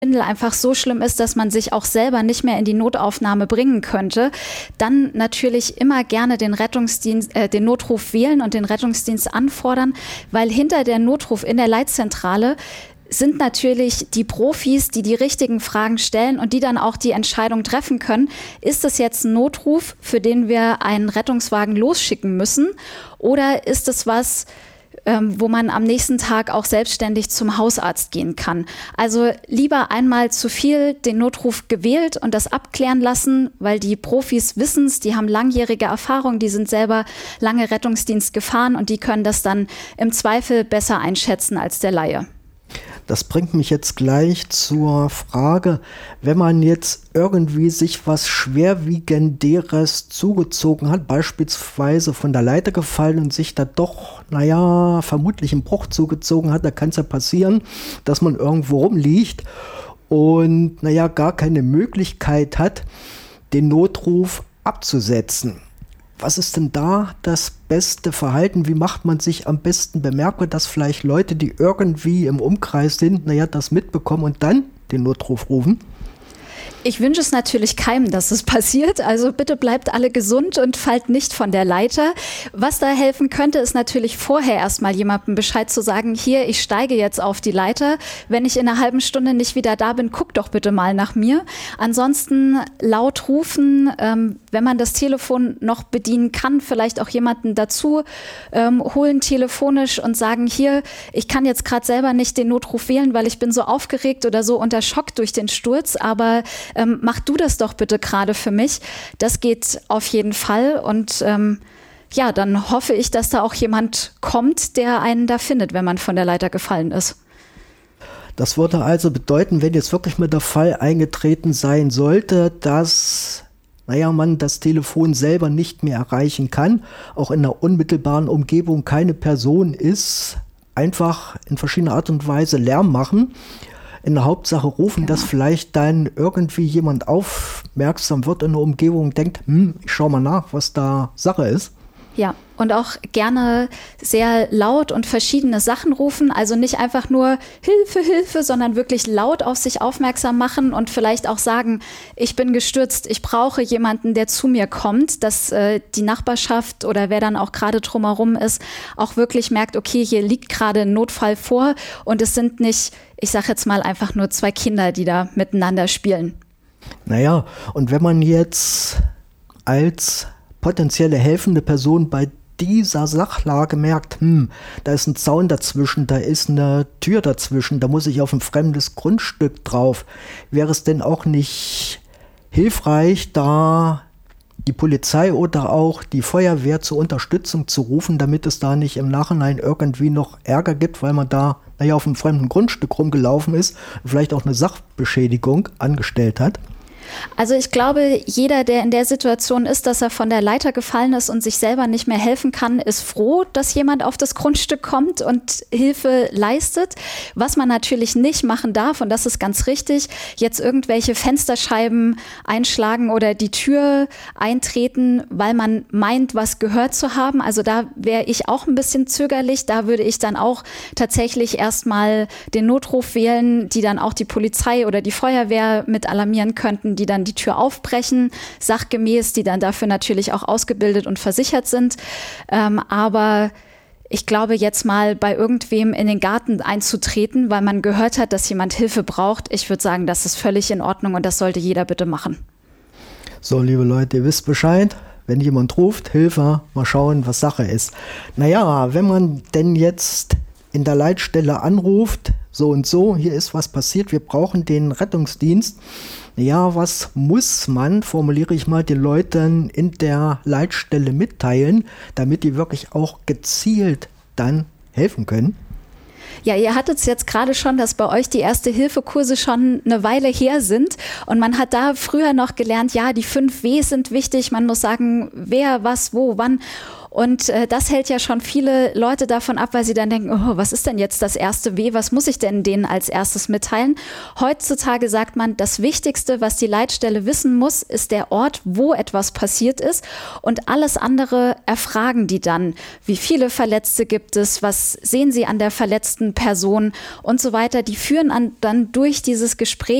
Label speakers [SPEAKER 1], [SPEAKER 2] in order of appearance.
[SPEAKER 1] einfach so schlimm ist, dass man sich auch selber nicht mehr in die Notaufnahme bringen könnte, dann natürlich immer gerne den Notruf wählen und den Rettungsdienst anfordern, weil hinter der Notruf in der Leitzentrale sind natürlich die Profis, die die richtigen Fragen stellen und die dann auch die Entscheidung treffen können. Ist es jetzt ein Notruf, für den wir einen Rettungswagen losschicken müssen, oder ist es was, wo man am nächsten Tag auch selbstständig zum Hausarzt gehen kann? Also lieber einmal zu viel den Notruf gewählt und das abklären lassen, weil die Profis wissen es, die haben langjährige Erfahrung, die sind selber lange Rettungsdienst gefahren und die können das dann im Zweifel besser einschätzen als der Laie.
[SPEAKER 2] Das bringt mich jetzt gleich zur Frage, wenn man jetzt irgendwie sich was Schwerwiegenderes zugezogen hat, beispielsweise von der Leiter gefallen und sich da doch, vermutlich einen Bruch zugezogen hat, da kann es ja passieren, dass man irgendwo rumliegt und gar keine Möglichkeit hat, den Notruf abzusetzen. Was ist denn da das beste Verhalten? Wie macht man sich am besten bemerkbar, dass vielleicht Leute, die irgendwie im Umkreis sind, das mitbekommen und dann den Notruf rufen?
[SPEAKER 1] Ich wünsche es natürlich keinem, dass es passiert. Also bitte bleibt alle gesund und fallt nicht von der Leiter. Was da helfen könnte, ist natürlich vorher erstmal jemandem Bescheid zu sagen, hier, ich steige jetzt auf die Leiter. Wenn ich in einer halben Stunde nicht wieder da bin, guck doch bitte mal nach mir. Ansonsten laut rufen, wenn man das Telefon noch bedienen kann, vielleicht auch jemanden dazu holen telefonisch und sagen, hier, ich kann jetzt gerade selber nicht den Notruf wählen, weil ich bin so aufgeregt oder so unter Schock durch den Sturz, aber mach du das doch bitte gerade für mich. Das geht auf jeden Fall und dann hoffe ich, dass da auch jemand kommt, der einen da findet, wenn man von der Leiter gefallen ist.
[SPEAKER 2] Das würde also bedeuten, wenn jetzt wirklich mal der Fall eingetreten sein sollte, dass man das Telefon selber nicht mehr erreichen kann, auch in der unmittelbaren Umgebung keine Person ist, einfach in verschiedener Art und Weise Lärm machen. In der Hauptsache rufen, dass vielleicht dann irgendwie jemand aufmerksam wird in der Umgebung und denkt, ich schau mal nach, was da Sache ist.
[SPEAKER 1] Ja, und auch gerne sehr laut und verschiedene Sachen rufen, also nicht einfach nur Hilfe, Hilfe, sondern wirklich laut auf sich aufmerksam machen und vielleicht auch sagen, ich bin gestürzt, ich brauche jemanden, der zu mir kommt, dass die Nachbarschaft oder wer dann auch gerade drumherum ist, auch wirklich merkt, okay, hier liegt gerade ein Notfall vor und es sind nicht, ich sage jetzt mal einfach nur 2 Kinder, die da miteinander spielen.
[SPEAKER 2] Und wenn man jetzt als potenzielle helfende Person bei dieser Sachlage merkt, da ist ein Zaun dazwischen, da ist eine Tür dazwischen, da muss ich auf ein fremdes Grundstück drauf. Wäre es denn auch nicht hilfreich, da die Polizei oder auch die Feuerwehr zur Unterstützung zu rufen, damit es da nicht im Nachhinein irgendwie noch Ärger gibt, weil man da auf einem fremden Grundstück rumgelaufen ist und vielleicht auch eine Sachbeschädigung angestellt hat?
[SPEAKER 1] Also ich glaube, jeder, der in der Situation ist, dass er von der Leiter gefallen ist und sich selber nicht mehr helfen kann, ist froh, dass jemand auf das Grundstück kommt und Hilfe leistet. Was man natürlich nicht machen darf, und das ist ganz richtig, jetzt irgendwelche Fensterscheiben einschlagen oder die Tür eintreten, weil man meint, was gehört zu haben. Also da wäre ich auch ein bisschen zögerlich. Da würde ich dann auch tatsächlich erstmal den Notruf wählen, die dann auch die Polizei oder die Feuerwehr mit alarmieren könnten, die dann die Tür aufbrechen, sachgemäß, die dann dafür natürlich auch ausgebildet und versichert sind. Aber ich glaube, jetzt mal bei irgendwem in den Garten einzutreten, weil man gehört hat, dass jemand Hilfe braucht, ich würde sagen, das ist völlig in Ordnung und das sollte jeder bitte machen.
[SPEAKER 2] So, liebe Leute, ihr wisst Bescheid. Wenn jemand ruft, Hilfe, mal schauen, was Sache ist. Wenn man denn jetzt in der Leitstelle anruft, so und so, hier ist was passiert, wir brauchen den Rettungsdienst. Was muss man, formuliere ich mal, den Leuten in der Leitstelle mitteilen, damit die wirklich auch gezielt dann helfen können?
[SPEAKER 1] Ja, ihr hattet es jetzt gerade schon, dass bei euch die Erste-Hilfe-Kurse schon eine Weile her sind und man hat da früher noch gelernt, ja, die 5 W sind wichtig, man muss sagen, wer, was, wo, wann. Und das hält ja schon viele Leute davon ab, weil sie dann denken, oh, was ist denn jetzt das erste W? Was muss ich denn denen als erstes mitteilen? Heutzutage sagt man, das Wichtigste, was die Leitstelle wissen muss, ist der Ort, wo etwas passiert ist. Und alles andere erfragen die dann. Wie viele Verletzte gibt es? Was sehen sie an der verletzten Person? Und so weiter. Die führen dann durch dieses Gespräch